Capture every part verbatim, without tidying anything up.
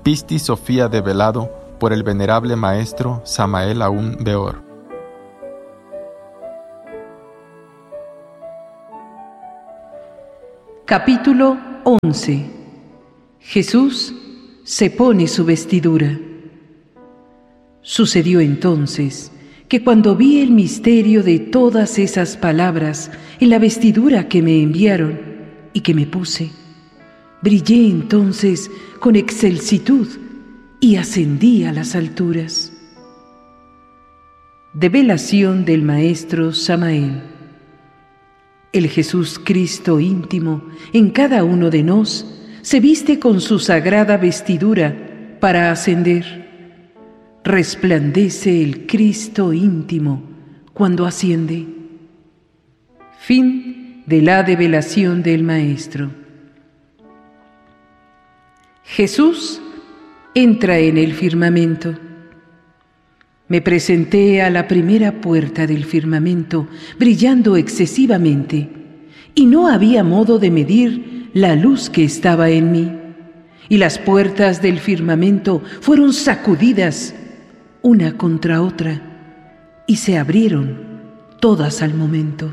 Pisti Sofía develado por el venerable maestro Samael Aún Weor. Capítulo once. Jesús se pone su vestidura. Sucedió entonces que cuando vi el misterio de todas esas palabras en la vestidura que me enviaron y que me puse, brillé entonces con excelsitud y ascendí a las alturas. Develación del Maestro Samael. El Jesús Cristo íntimo en cada uno de nos se viste con su sagrada vestidura para ascender. Resplandece el Cristo íntimo cuando asciende. Fin de la develación del Maestro. Jesús entra en el firmamento. Me presenté a la primera puerta del firmamento, brillando excesivamente, y no había modo de medir la luz que estaba en mí. Y las puertas del firmamento fueron sacudidas una contra otra, y se abrieron todas al momento.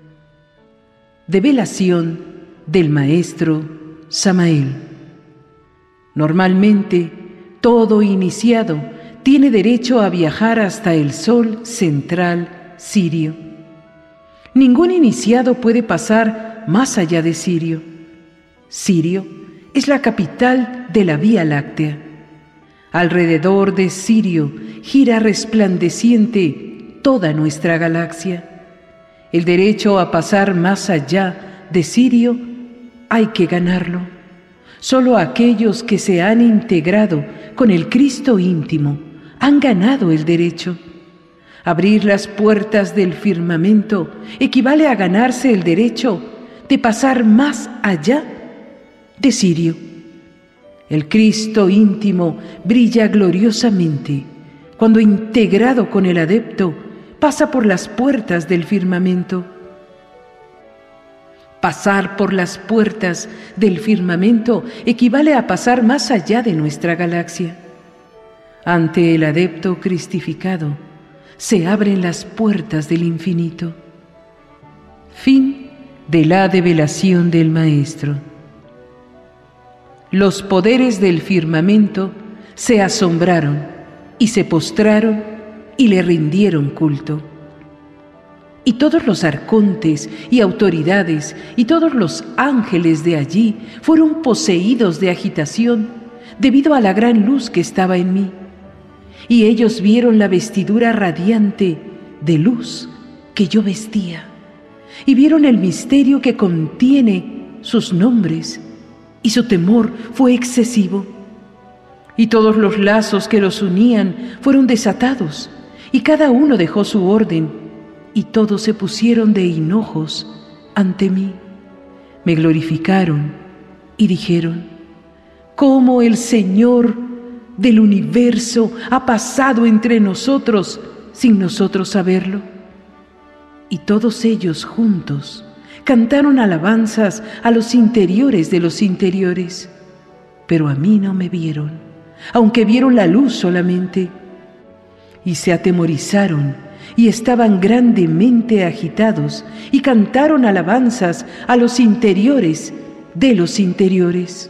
Develación del Maestro Samael. Normalmente, todo iniciado tiene derecho a viajar hasta el sol central sirio. Ningún iniciado puede pasar más allá de Sirio. Sirio es la capital de la Vía Láctea. Alrededor de Sirio gira resplandeciente toda nuestra galaxia. El derecho a pasar más allá de Sirio hay que ganarlo. Solo aquellos que se han integrado con el Cristo íntimo han ganado el derecho. Abrir las puertas del firmamento equivale a ganarse el derecho de pasar más allá de Sirio. El Cristo íntimo brilla gloriosamente cuando, integrado con el adepto, pasa por las puertas del firmamento. Pasar por las puertas del firmamento equivale a pasar más allá de nuestra galaxia. Ante el adepto cristificado se abren las puertas del infinito. Fin de la develación del Maestro. Los poderes del firmamento se asombraron y se postraron y le rindieron culto. Y todos los arcontes y autoridades y todos los ángeles de allí fueron poseídos de agitación debido a la gran luz que estaba en mí. Y ellos vieron la vestidura radiante de luz que yo vestía, y vieron el misterio que contiene sus nombres, y su temor fue excesivo. Y todos los lazos que los unían fueron desatados, y cada uno dejó su orden, y todos se pusieron de hinojos ante mí. Me glorificaron y dijeron: ¿cómo el Señor del universo ha pasado entre nosotros sin nosotros saberlo? Y todos ellos juntos cantaron alabanzas a los interiores de los interiores, pero a mí no me vieron, aunque vieron la luz solamente, y se atemorizaron y estaban grandemente agitados y cantaron alabanzas a los interiores de los interiores.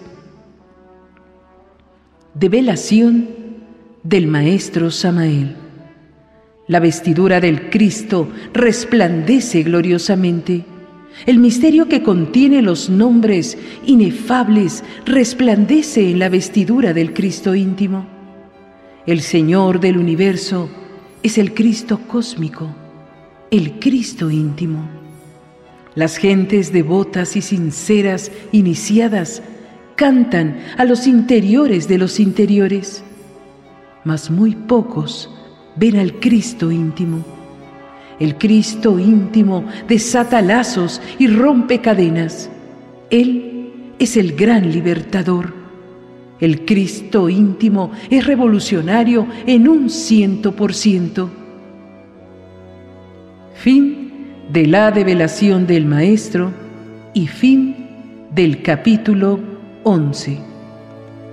Develación del Maestro Samael. La vestidura del Cristo resplandece gloriosamente. El misterio que contiene los nombres inefables resplandece en la vestidura del Cristo íntimo. El Señor del universo es el Cristo cósmico, el Cristo íntimo. Las gentes devotas y sinceras iniciadas cantan a los interiores de los interiores, mas muy pocos ven al Cristo íntimo. El Cristo íntimo desata lazos y rompe cadenas. Él es el gran libertador. El Cristo íntimo es revolucionario en un ciento por ciento. Fin de la develación del Maestro y fin del capítulo once.